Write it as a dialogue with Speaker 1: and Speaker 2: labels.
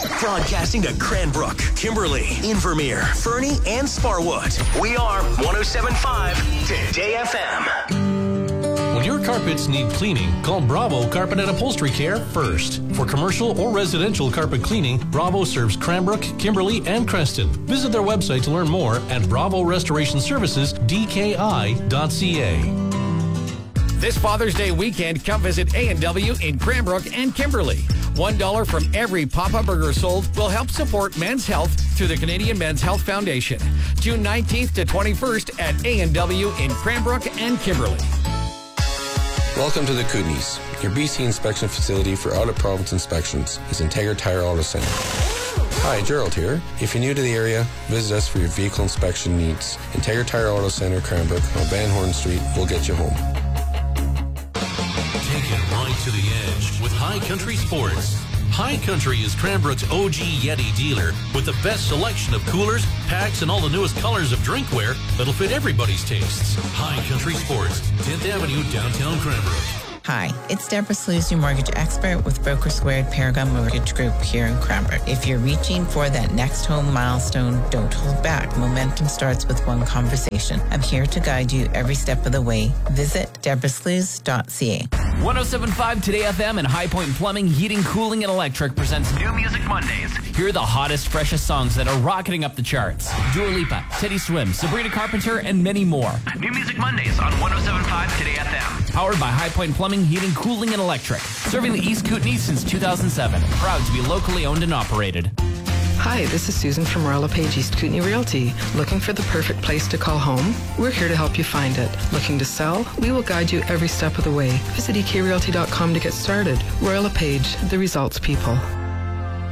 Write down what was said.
Speaker 1: Broadcasting to Cranbrook, Kimberly, Invermere, Fernie, and Sparwood. We are 107.5 Today FM.
Speaker 2: When your carpets need cleaning, call Bravo Carpet and Upholstery Care first. For commercial or residential carpet cleaning, Bravo serves Cranbrook, Kimberly, and Creston. Visit their website to learn more at Bravo Restoration Services, DKI.ca.
Speaker 3: This Father's Day weekend, come visit A&W in Cranbrook and Kimberly. $1 from every Papa Burger sold will help support men's health through the Canadian Men's Health Foundation. June 19th to 21st at A&W in Cranbrook and Kimberly.
Speaker 4: Welcome to the Kootenays. Your BC inspection facility for out-of-province inspections is Integra Tire Auto Centre. Hi, Gerald here. If you're new to the area, visit us for your vehicle inspection needs. Integra Tire Auto Centre, Cranbrook on Van Horn Street will get you home.
Speaker 2: Take it right to the edge with High Country Sports. High Country is Cranbrook's OG Yeti dealer with the best selection of coolers, packs, and all the newest colors of drinkware that'll fit everybody's tastes. High Country Sports, 10th Avenue, downtown Cranbrook.
Speaker 5: Hi, it's Deborah Sluice, your mortgage expert with Broker Squared Paragon Mortgage Group here in Cranbrook. If you're reaching for that next home milestone, don't hold back. Momentum starts with one conversation. I'm here to guide you every step of the way. Visit deborahsluice.ca.
Speaker 6: 107.5 Today FM and High Point Plumbing, Heating, Cooling, and Electric presents New Music Mondays. Here are the hottest, freshest songs that are rocketing up the charts. Dua Lipa, Teddy Swim, Sabrina Carpenter, and many more. New Music Mondays on 107.5 Today FM. Powered by High Point Plumbing, Heating, Cooling, and Electric. Serving the East Kootenays since 2007. Proud to be locally owned and operated.
Speaker 7: Hi, this is Susan from Royal LePage East Kootenay Realty. Looking for the perfect place to call home? We're here to help you find it. Looking to sell? We will guide you every step of the way. Visit ekrealty.com to get started. Royal LePage, the results people.